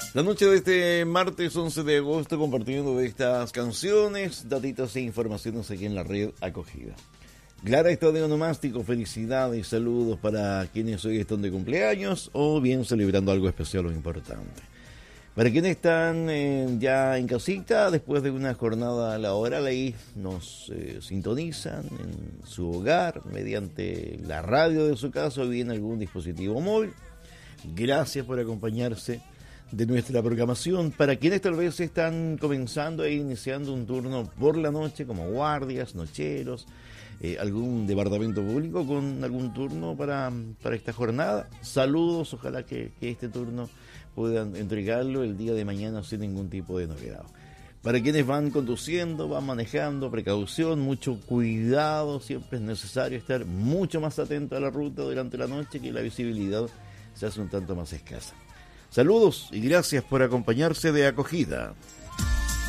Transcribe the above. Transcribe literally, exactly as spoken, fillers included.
La noche de este martes once de agosto compartiendo estas canciones, datitos e informaciones aquí en la red Acogida. Clara está de onomástico, felicidades, saludos para quienes hoy están de cumpleaños o bien celebrando algo especial o importante. Para quienes están eh, ya en casita, después de una jornada laboral, ahí nos eh, sintonizan en su hogar, mediante la radio de su casa o bien algún dispositivo móvil. Gracias por acompañarse de nuestra programación. Para quienes tal vez están comenzando e iniciando un turno por la noche, como guardias, nocheros, eh, algún departamento público con algún turno para, para esta jornada, saludos, ojalá que, que este turno puedan entregarlo el día de mañana sin ningún tipo de novedad. Para quienes van conduciendo, van manejando, precaución, mucho cuidado, siempre es necesario estar mucho más atento a la ruta durante la noche, que la visibilidad se hace un tanto más escasa. Saludos y gracias por acompañarse de Acogida.